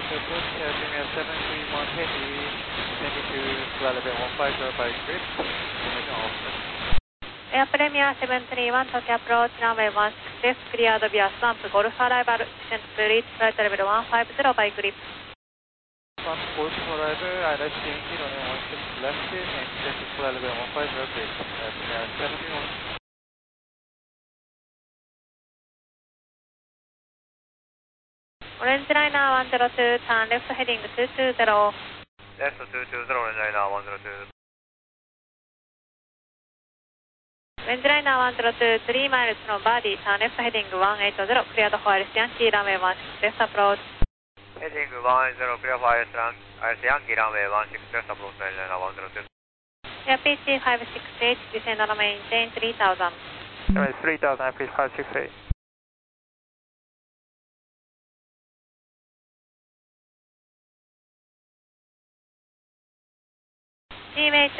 approach Premier 731 heavy, descending to flight level 150 by grip, information off. エアプレミア731 Tokyo Approach Runway 16です。クリアードビアスタンプゴルフアライバル、descent to reach flight level 150 by grip. From Golf arrival, ILS CNC runway 16 left and descend to flight level 150 grip, Premier 731. オレンジライナー102、ターンレフトヘディング220。 レフト220、オレンジライナー102。 オレンジライナー102、3マイルズのバーディー、ターンレフトヘディング180、クリアドフォアイルスヤンキーランウェイ16レフトアプローチ。 ヘディング180、クリアフォアイルスヤンキーランウェイ16レフトアプローチ、オレンジライナー102。 エア PT568、descend on maintain 3000。 3000, please 568. Seaway